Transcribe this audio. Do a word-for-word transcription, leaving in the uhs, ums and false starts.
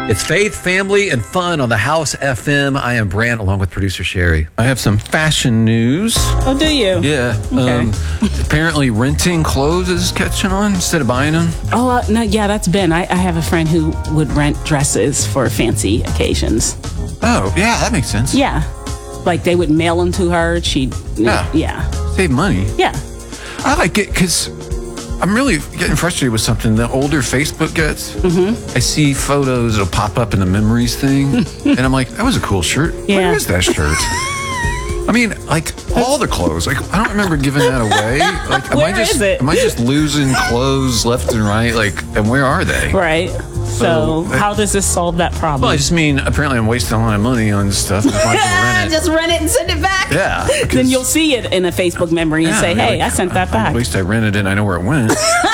It's faith, family, and fun on the House F M. I am Brant, along with producer Sherry. I have some fashion news. Oh, do you? Yeah. Okay. Um, apparently, renting clothes is catching on instead of buying them. Oh, uh, no, yeah, that's Ben. I, I have a friend who would rent dresses for fancy occasions. Oh, yeah, that makes sense. Yeah. Like they would mail them to her. She'd, Yeah. Yeah. Save money. Yeah. I like it because I'm really getting frustrated with something. The older Facebook gets, mm-hmm. I see photos, it'll pop up in the memories thing, and I'm like, that was a cool shirt. Yeah. Where is that shirt? I mean, like, all the clothes. Like, I don't remember giving that away. Like, am Where I just, is it? Am I just losing clothes left and right? Like, and where are they? Right. So, So, how does this solve that problem? Well, I just mean, apparently I'm wasting a lot of money on stuff. And I can rent it. Just rent it and send it back. Yeah. Then you'll see it in a Facebook memory and Yeah, say, I mean, hey, like, I sent that At back. least I rented it and I know where it went.